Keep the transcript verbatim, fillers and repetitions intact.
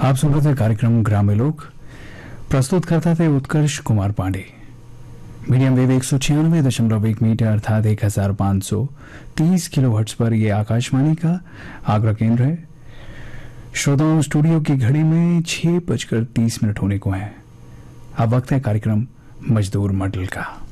आप सुन रहे थे कार्यक्रम ग्राम्य लोक। प्रस्तुत करता थे उत्कर्ष कुमार पांडे। मीडियम वेव एक सौ छियानवे दशमलव एक मीटर अर्थात एक हजार पांच सौ तीस किलो हर्ट्ज पर यह आकाशवाणी का आगरा केंद्र है। श्रोताओं, स्टूडियो की घड़ी में छह बजकर तीस मिनट होने को है। अब वक्त है कार्यक्रम मजदूर मंडल का।